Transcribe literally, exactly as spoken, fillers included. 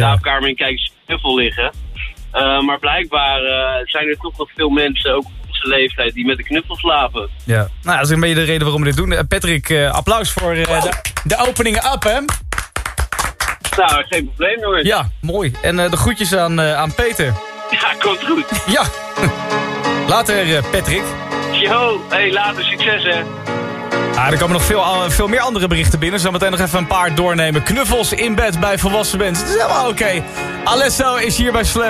slaapkamer en kijken ze knuffel liggen. Uh, maar blijkbaar uh, zijn er toch nog veel mensen, ook op onze leeftijd, die met een knuffel slapen. Ja, nou, dat is een beetje de reden waarom we dit doen. Uh, Patrick, uh, applaus voor uh, de, de opening up, hè? Nou, geen probleem hoor. Ja, mooi. En uh, de groetjes aan, uh, aan Peter. Ja, komt goed. Ja. Later, uh, Patrick. Yo, hey, later, succes hè. Ah, er komen nog veel, veel meer andere berichten binnen. Zo meteen nog even een paar doornemen. Knuffels in bed bij volwassen mensen. Het is helemaal oké. Okay. Alesso is hier bij Slam.